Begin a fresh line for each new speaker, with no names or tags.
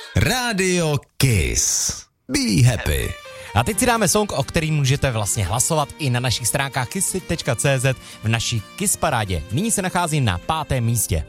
Radio Kiss. Be happy.
A teď si dáme song, o který můžete vlastně hlasovat i na našich stránkách kissy.cz v naší Kiss parádě. Nyní se nachází na 5. místě.